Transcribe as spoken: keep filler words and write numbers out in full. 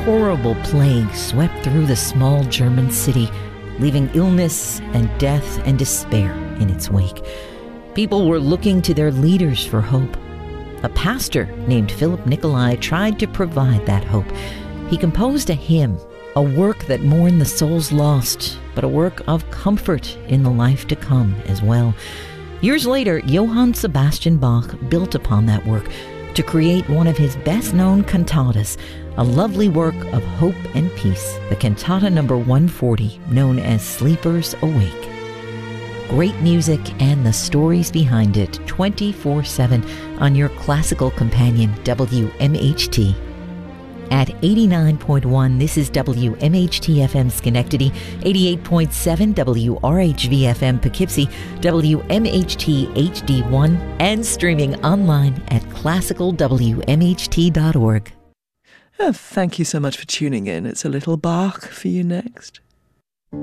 horrible plague swept through the small German city, leaving illness and death and despair in its wake. People were looking to their leaders for hope. A pastor named Philip Nicolai tried to provide that hope. He composed a hymn, a work that mourned the souls lost, but a work of comfort in the life to come as well. Years later, Johann Sebastian Bach built upon that work to create one of his best-known cantatas, a lovely work of hope and peace, the cantata number one forty, known as Sleepers Awake. Great music and the stories behind it twenty-four seven on your classical companion, W M H T. At eighty-nine point one, this is W M H T F M Schenectady, eighty-eight point seven W R H V F M Poughkeepsie, W M H T H D one, and streaming online at classical w m h t dot org. Oh, thank you so much for tuning in. It's a little Bach for you next.